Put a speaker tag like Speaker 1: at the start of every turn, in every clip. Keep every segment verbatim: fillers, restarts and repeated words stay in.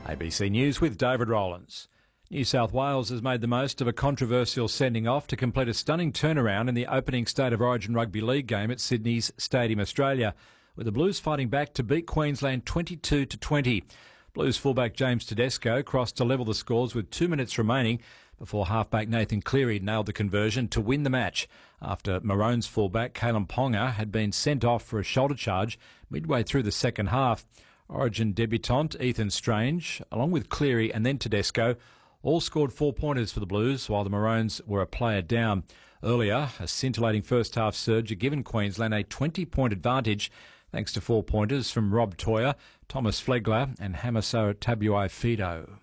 Speaker 1: A B C News with David Rowlands. New South Wales has made the most of a controversial sending off to complete a stunning turnaround in the opening State of Origin Rugby League game at Sydney's Stadium Australia, with the Blues fighting back to beat Queensland twenty-two to twenty. Blues fullback James Tedesco crossed to level the scores with two minutes remaining before halfback Nathan Cleary nailed the conversion to win the match after Maroons fullback Kalen Ponga had been sent off for a shoulder charge midway through the second half. Origin debutant Ethan Strange, along with Cleary and then Tedesco, all scored four pointers for the Blues, while the Maroons were a player down. Earlier, a scintillating first-half surge had given Queensland a twenty-point advantage thanks to four pointers from Rob Toyer, Thomas Flegler and Hamiso Tabuai-Fidow.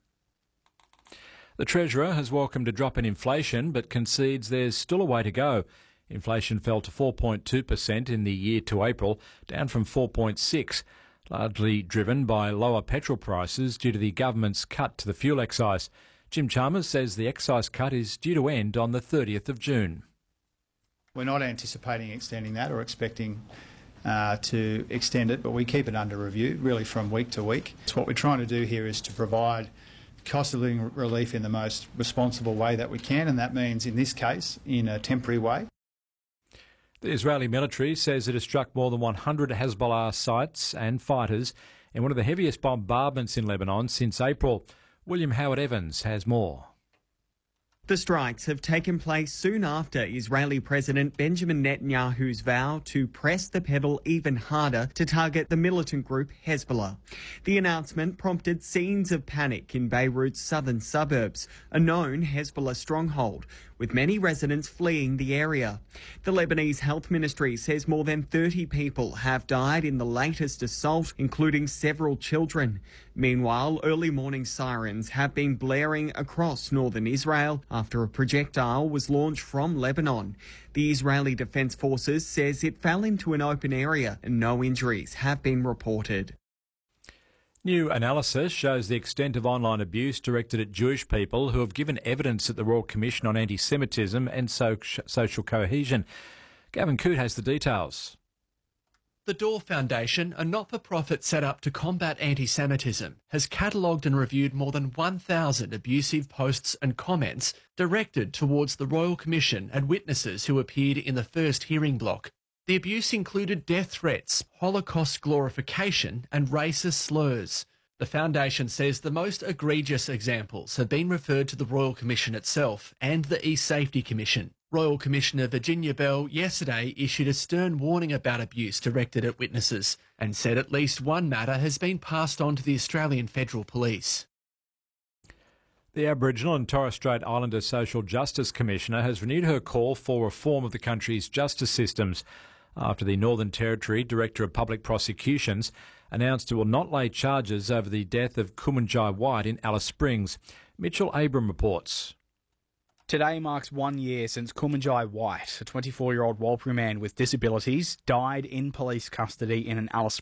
Speaker 1: The Treasurer has welcomed a drop in inflation but concedes there's still a way to go. Inflation fell to four point two percent in the year to April, down from four point six percent. Largely driven by lower petrol prices due to the government's cut to the fuel excise. Jim Chalmers says the excise cut is due to end on the thirtieth of June.
Speaker 2: We're not anticipating extending that or expecting uh, to extend it, but we keep it under review, really from week to week. So what we're trying to do here is to provide cost of living relief in the most responsible way that we can, and that means, in this case, in a temporary way.
Speaker 1: The Israeli military says it has struck more than one hundred Hezbollah sites and fighters in one of the heaviest bombardments in Lebanon since April. William Howard Evans has more.
Speaker 3: The strikes have taken place soon after Israeli President Benjamin Netanyahu's vow to press the pedal even harder to target the militant group Hezbollah. The announcement prompted scenes of panic in Beirut's southern suburbs, a known Hezbollah stronghold, with many residents fleeing the area. The Lebanese Health Ministry says more than thirty people have died in the latest assault, including several children. Meanwhile, early morning sirens have been blaring across northern Israel after a projectile was launched from Lebanon. The Israeli Defense Forces says it fell into an open area and no injuries have been reported.
Speaker 1: New analysis shows the extent of online abuse directed at Jewish people who have given evidence at the Royal Commission on Anti-Semitism and so- Social Cohesion. Gavin Coote has the details.
Speaker 4: The Door Foundation, a not-for-profit set up to combat anti-Semitism, has catalogued and reviewed more than one thousand abusive posts and comments directed towards the Royal Commission and witnesses who appeared in the first hearing block. The abuse included death threats, Holocaust glorification and racist slurs. The Foundation says the most egregious examples have been referred to the Royal Commission itself and the eSafety Commission. Royal Commissioner Virginia Bell yesterday issued a stern warning about abuse directed at witnesses and said at least one matter has been passed on to the Australian Federal Police.
Speaker 1: The Aboriginal and Torres Strait Islander Social Justice Commissioner has renewed her call for reform of the country's justice systems after the Northern Territory Director of Public Prosecutions announced it will not lay charges over the death of Kumanjai White in Alice Springs. Mitchell Abram reports.
Speaker 5: Today marks one year since Kumanjai White, a twenty-four-year-old Warlpiri man with disabilities, died in police custody in an Alice